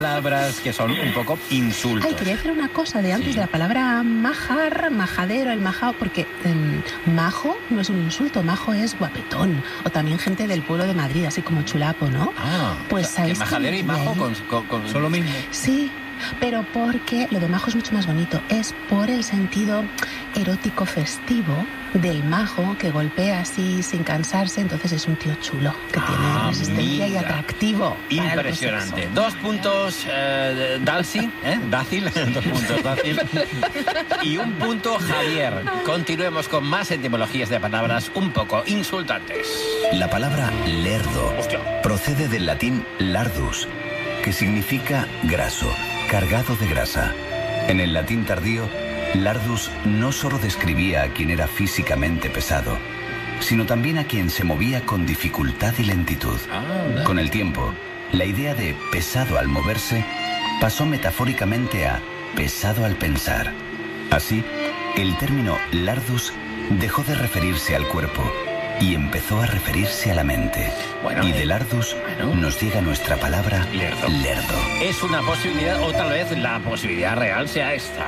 palabras que son un poco insultos. Ay, quería decir una cosa de antes de la palabra majar, majadero, el majao, porque majo no es un insulto, majo es guapetón, o también gente del pueblo de Madrid, así como chulapo, ¿no? Pues ¿sabéis que majadero y majo son lo mismo? Sí, pero porque lo de majo es mucho más bonito, es por el sentido erótico festivo del majo que golpea así sin cansarse, entonces es un tío chulo que tiene resistencia y atractivo. Impresionante. 2 puntos Dácil, 2 puntos Dácil y 1 punto Javier. Continuemos con más etimologías de palabras un poco insultantes. La palabra lerdo procede del latín lardus, que significa graso, cargado de grasa. En el latín tardío, lardus no solo describía a quien era físicamente pesado, sino también a quien se movía con dificultad y lentitud. Con el tiempo, la idea de pesado al moverse pasó metafóricamente a pesado al pensar. Así, el término lardus dejó de referirse al cuerpo y empezó a referirse a la mente. Y de lardus nos llega nuestra palabra lerdo. Es una posibilidad, o tal vez la posibilidad real sea esta.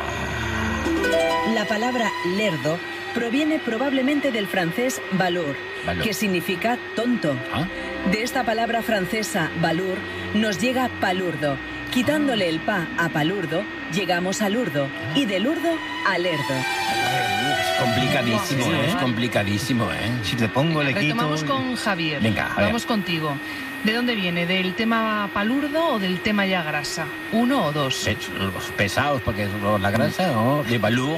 La palabra lerdo proviene probablemente del francés valour, que significa tonto. De esta palabra francesa valour nos llega palurdo. Quitándole el pa a palurdo, llegamos a lurdo, y de lurdo a lerdo. Complicadísimo, es complicadísimo, ¿eh? Si te pongo le quito. Retomamos con Javier. Venga, vamos contigo. ¿De dónde viene? ¿Del tema palurdo o del tema ya grasa? ¿Uno o dos? Los pesados, porque la grasa, ¿no? De valour.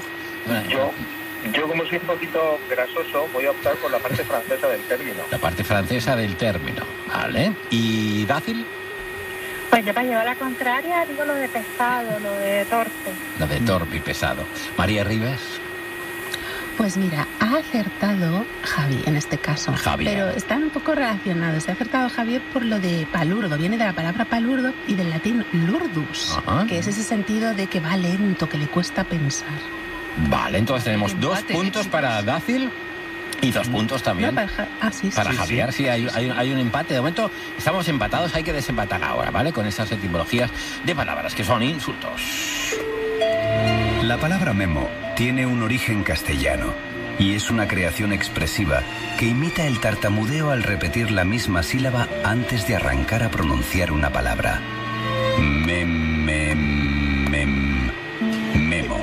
Yo como soy un poquito grasoso, voy a optar por la parte francesa del término. La parte francesa del término, ¿vale? ¿Y Dácil? Pues yo para llevar la contraria digo lo de pesado, lo de torpe. Lo de torpe y pesado. María Rivas. Pues mira, ha acertado Javi en este caso. Javier. Pero están un poco relacionados. Se ha acertado Javier por lo de palurdo. Viene de la palabra palurdo y del latín lurdus, que es ese sentido de que va lento, que le cuesta pensar. Vale, entonces tenemos 2 puntos para Dácil y 2 puntos también para Javier. Sí, hay un empate. De momento estamos empatados, hay que desempatar ahora, ¿vale? Con esas etimologías de palabras que son insultos. La palabra memo tiene un origen castellano y es una creación expresiva que imita el tartamudeo al repetir la misma sílaba antes de arrancar a pronunciar una palabra. Memo.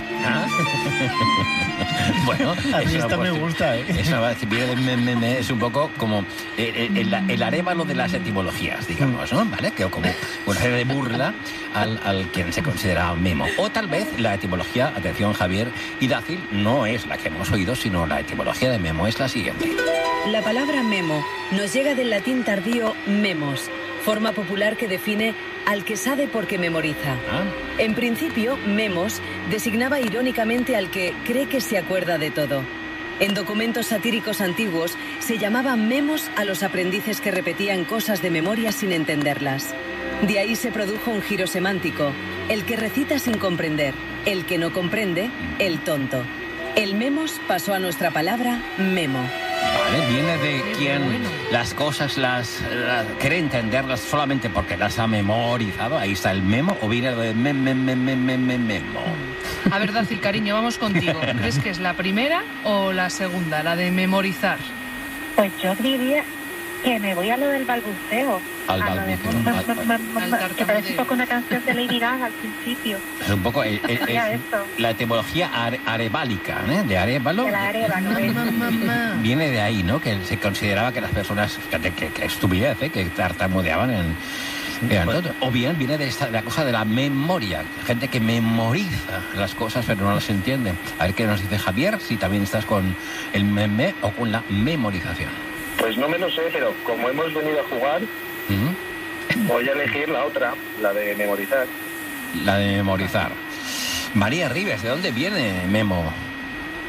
Bueno, a mí esta me gusta, ¿eh? Es un poco como el arévalo de las etimologías, digamos, ¿no? ¿Vale? Que como una serie de burla al quien se considera memo. O tal vez la etimología, atención Javier y Dácil, no es la que hemos oído, sino la etimología de memo es la siguiente. La palabra memo nos llega del latín tardío memos, forma popular que define al que sabe porque memoriza. En principio, memos designaba irónicamente al que cree que se acuerda de todo. En documentos satíricos antiguos se llamaba memos a los aprendices que repetían cosas de memoria sin entenderlas. De ahí se produjo un giro semántico, el que recita sin comprender, el que no comprende, el tonto. El memos pasó a nuestra palabra memo. Vale, viene de quien las cosas las quiere entenderlas solamente porque las ha memorizado. Ahí está el memo, o viene de memo. A ver, Dácil, cariño, vamos contigo. ¿Crees que es la primera o la segunda, la de memorizar? Pues yo diría que me voy a lo del balbuceo. Al balbuceo. Que parece un poco una canción de Lady Gaga al principio. Es un poco la etimología arebálica, ¿eh? De arévalo. De la arévalo. Viene de ahí, ¿no? Que se consideraba que las personas, que estupidez, ¿eh? Que tartamudeaban o bien viene de la cosa de la memoria, gente que memoriza las cosas pero no las entiende. A ver qué nos dice Javier, si también estás con el meme o con la memorización. Pues no me lo sé, pero como hemos venido a jugar, voy a elegir la otra, la de memorizar. La de memorizar. María Rivas, ¿de dónde viene memo?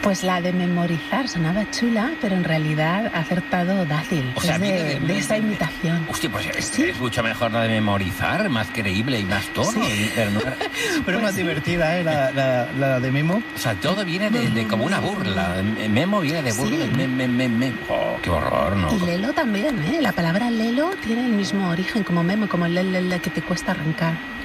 Pues la de memorizar sonaba chula, pero en realidad ha acertado Dátil. O sea, de esa imitación. Hostia, pues es mucho mejor la de memorizar, más creíble y más tono. Sí. Pero más divertida, la de Memo. O sea, todo viene de como una burla. Memo viene de burla. Sí. Oh, qué horror, ¿no? Y lelo también, ¿eh? La palabra lelo tiene el mismo origen como memo, como el que te cuesta arrancar.